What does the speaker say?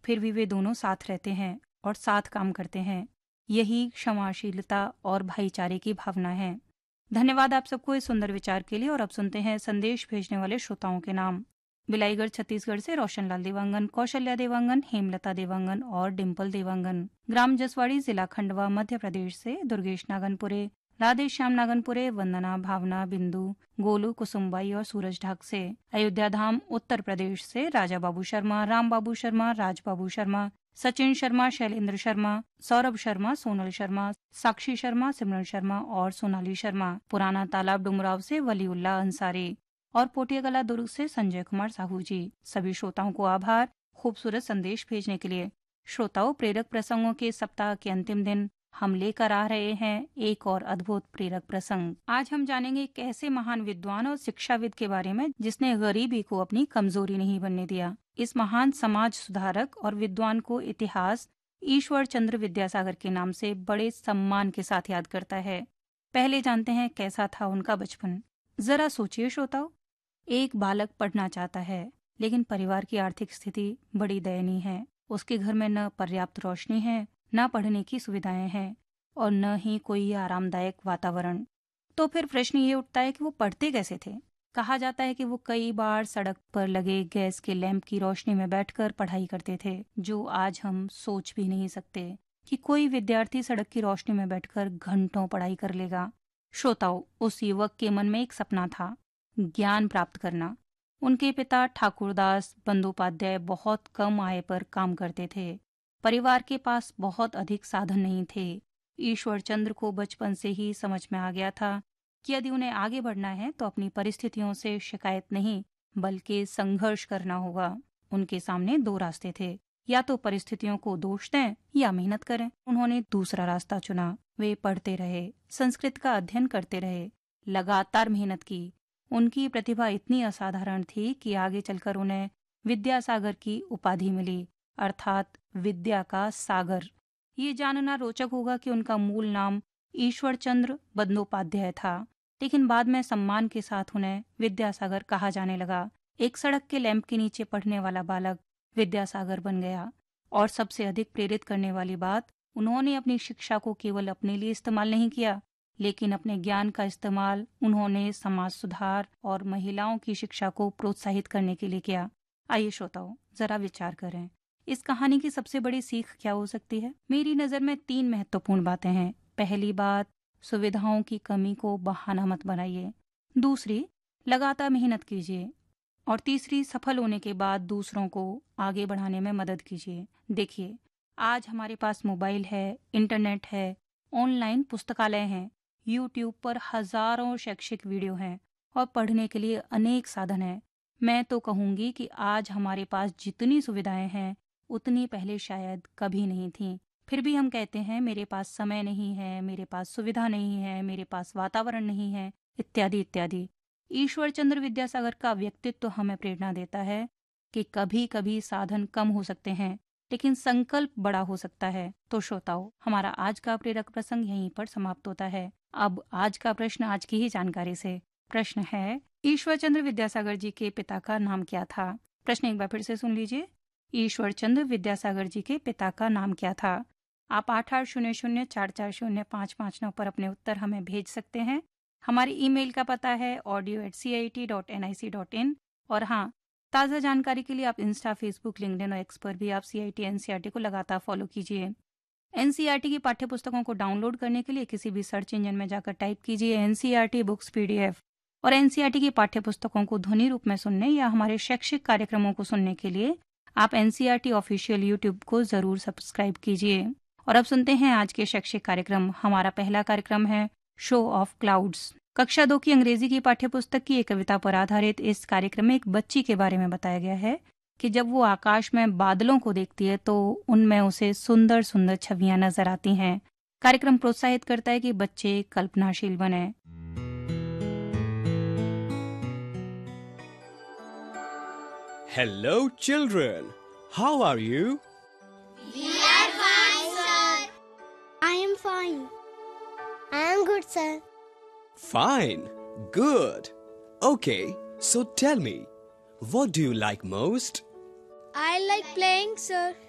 फिर भी वे दोनों साथ रहते हैं और साथ काम करते हैं। यही क्षमाशीलता और भाईचारे की भावना है। धन्यवाद आप सबको इस सुंदर विचार के लिए। और अब सुनते हैं संदेश भेजने वाले श्रोताओं के नाम। बिलाईगढ़ छत्तीसगढ़ से रोशनलाल देवांगन, कौशल्या देवांगन, हेमलता देवांगन और डिम्पल देवांगन। ग्राम जसवाड़ी, जिला खंडवा, मध्य प्रदेश से दुर्गेश नागनपुरे, राधेश्याम नागनपुरे, वंदना, भावना, बिंदु, गोलू, कुसुमबाई और सूरज ढाक से। अयोध्या धाम उत्तर प्रदेश से राजा बाबू शर्मा, राम बाबू शर्मा, राज बाबू शर्मा, सचिन शर्मा, शैलेंद्र शर्मा, सौरभ शर्मा, सोनल शर्मा, साक्षी शर्मा, सिमरन शर्मा और सोनाली शर्मा। पुराना तालाब डुमराव से वलीउल्लाह अंसारी और पोटियागला दुर्ग से संजय कुमार साहू जी। सभी श्रोताओं को आभार खूबसूरत संदेश भेजने के लिए। श्रोताओं, प्रेरक प्रसंगों के सप्ताह के अंतिम दिन हम लेकर आ रहे हैं एक और अद्भुत प्रेरक प्रसंग। आज हम जानेंगे एक ऐसे महान विद्वान और शिक्षाविद के बारे में जिसने गरीबी को अपनी कमजोरी नहीं बनने दिया। इस महान समाज सुधारक और विद्वान को इतिहास ईश्वर चंद्र विद्यासागर के नाम से बड़े सम्मान के साथ याद करता है। पहले जानते हैं कैसा था उनका बचपन। जरा सोचिए श्रोताओं, एक बालक पढ़ना चाहता है, लेकिन परिवार की आर्थिक स्थिति बड़ी दयनीय है। उसके घर में न पर्याप्त रोशनी है, न पढ़ने की सुविधाएं हैं और न ही कोई आरामदायक वातावरण। तो फिर प्रश्न ये उठता है कि वो पढ़ते कैसे थे। कहा जाता है कि वो कई बार सड़क पर लगे गैस के लैंप की रोशनी में बैठकर पढ़ाई करते थे, जो आज हम सोच भी नहीं सकते कि कोई विद्यार्थी सड़क की रोशनी में बैठकर घंटों पढ़ाई कर लेगा। श्रोताओं, उस युवक के मन में एक सपना था, ज्ञान प्राप्त करना। उनके पिता ठाकुरदास बंदोपाध्याय बहुत कम आय पर काम करते थे। परिवार के पास बहुत अधिक साधन नहीं थे। ईश्वर चंद्र को बचपन से ही समझ में आ गया था कि यदि उन्हें आगे बढ़ना है तो अपनी परिस्थितियों से शिकायत नहीं बल्कि संघर्ष करना होगा। उनके सामने दो रास्ते थे, या तो परिस्थितियों को दोष दें या मेहनत करें। उन्होंने दूसरा रास्ता चुना। वे पढ़ते रहे, संस्कृत का अध्ययन करते रहे, लगातार मेहनत की। उनकी प्रतिभा इतनी असाधारण थी कि आगे चलकर उन्हें विद्यासागर की उपाधि मिली, अर्थात विद्या का सागर। ये जानना रोचक होगा कि उनका मूल नाम ईश्वर चंद्र बंदोपाध्याय था, लेकिन बाद में सम्मान के साथ उन्हें विद्यासागर कहा जाने लगा। एक सड़क के लैंप के नीचे पढ़ने वाला बालक विद्यासागर बन गया। और सबसे अधिक प्रेरित करने वाली बात, उन्होंने अपनी शिक्षा को केवल अपने लिए इस्तेमाल नहीं किया, लेकिन अपने ज्ञान का इस्तेमाल उन्होंने समाज सुधार और महिलाओं की शिक्षा को प्रोत्साहित करने के लिए किया। आइए श्रोताओं, जरा विचार करें, इस कहानी की सबसे बड़ी सीख क्या हो सकती है। मेरी नजर में 3 महत्वपूर्ण बातें हैं। पहली बात, सुविधाओं की कमी को बहाना मत बनाइए। दूसरी, लगातार मेहनत कीजिए। और तीसरी, सफल होने के बाद दूसरों को आगे बढ़ाने में मदद कीजिए। देखिए, आज हमारे पास मोबाइल है, इंटरनेट है, ऑनलाइन पुस्तकालय हैं, यूट्यूब पर हजारों शैक्षिक वीडियो हैं और पढ़ने के लिए अनेक साधन हैं। मैं तो कहूंगी कि आज हमारे पास जितनी सुविधाएं हैं उतनी पहले शायद कभी नहीं थी। फिर भी हम कहते हैं मेरे पास समय नहीं है, मेरे पास सुविधा नहीं है, मेरे पास वातावरण नहीं है, इत्यादि इत्यादि। ईश्वर चंद्र विद्यासागर का व्यक्तित्व हमें प्रेरणा देता है कि कभी कभी साधन कम हो सकते हैं, लेकिन संकल्प बड़ा हो सकता है। तो श्रोताओं, हमारा आज का प्रेरक प्रसंग यहीं पर समाप्त होता है। अब आज का प्रश्न आज की ही जानकारी से। प्रश्न है, ईश्वर चंद्र विद्यासागर जी के पिता का नाम क्या था। प्रश्न एक बार फिर से सुन लीजिए। ईश्वर चंद्र विद्यासागर जी के पिता का नाम क्या था। आप 8800440559 पर अपने उत्तर हमें भेज सकते हैं। हमारी ईमेल का पता है audio@cit.nic.in। और हाँ, ताज़ा जानकारी के लिए आप इंस्टा, फेसबुक, लिंक्डइन और एक्स पर भी आप CIT NCERT को लगातार फॉलो कीजिए। NCERT की पाठ्य पुस्तकों को डाउनलोड करने के लिए किसी भी सर्च इंजन में जाकर टाइप कीजिए NCERT बुक्स PDF। और NCERT की पाठ्य पुस्तकों को ध्वनि रूप में सुनने या हमारे शैक्षिक कार्यक्रमों को सुनने के लिए आप NCERT ऑफिशियल यूट्यूब को जरूर सब्सक्राइब कीजिए। और अब सुनते हैं आज के शैक्षिक कार्यक्रम। हमारा पहला कार्यक्रम है शो ऑफ क्लाउड्स। कक्षा 2 की अंग्रेजी की पाठ्य पुस्तक की एक कविता पर आधारित इस कार्यक्रम में एक बच्ची के बारे में बताया गया है कि जब वो आकाश में बादलों को देखती है तो उनमें उसे सुंदर सुंदर छवियां नजर आती हैं। कार्यक्रम प्रोत्साहित करता है कि बच्चे कल्पनाशील बने। Hello children, how are you? We are fine, sir. I am fine. I am good, sir. Fine, good. Okay, so tell me, what do you like most? I like playing, sir.